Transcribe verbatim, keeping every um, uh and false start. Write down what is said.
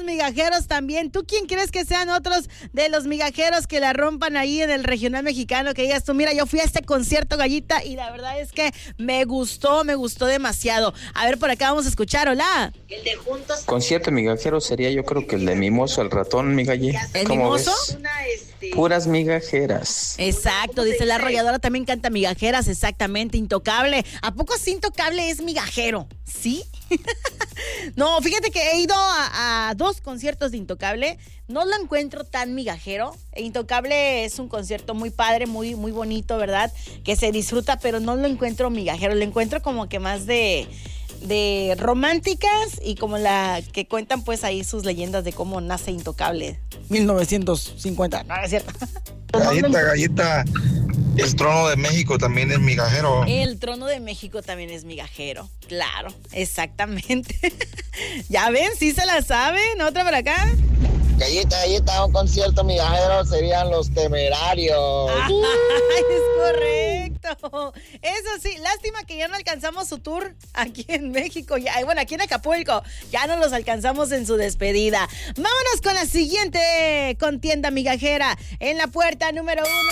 migajeros también. ¿Tú quién crees que sean otros de los migajeros que la rompan ahí en el regional mexicano? Que digas tú, mira, yo fui a este concierto, Gallita, y la verdad es que me gustó, me gustó demasiado. A ver, por acá vamos a escuchar, hola. El de juntos. Concierto migajero sería yo creo que el de Mimoso, el ratón, mi galle. ¿El ¿Cómo Mimoso? ves? Una, este... Puras migajeras. Exacto, dice la arrolladora, también canta migajeras, exactamente, Intocable. ¿A poco sí Intocable es migajero? ¿Sí? No, fíjate que he ido a, a dos conciertos de Intocable, no lo encuentro tan migajero. Intocable es un concierto muy padre, muy, muy bonito, ¿verdad? Que se disfruta, pero no lo encuentro migajero, lo encuentro como que más de... de románticas y como la que cuentan pues ahí sus leyendas de cómo nace Intocable. mil novecientos cincuenta, no, es cierto. Gallita, Gallita, el trono de México también es migajero. El trono de México también es migajero, claro, exactamente. Ya ven, sí se la saben. Otra por acá. Gallita, Gallita, un concierto migajero serían Los Temerarios. Ay, es correcto. Eso sí, lástima que ya no alcanzamos su tour aquí en México. Ya, bueno, aquí en Acapulco. Ya no los alcanzamos en su despedida. Vámonos con la siguiente contienda migajera. En la puerta número uno.